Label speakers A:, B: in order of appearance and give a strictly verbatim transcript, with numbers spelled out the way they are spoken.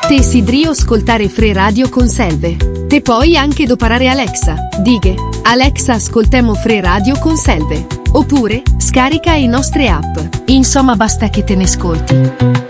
A: Te sidrio ascoltare Free Radio con Selve. Te puoi anche doparare Alexa, dighe, Alexa ascoltemo Free Radio con Selve. Oppure, scarica i nostre app. Insomma basta che te ne ascolti.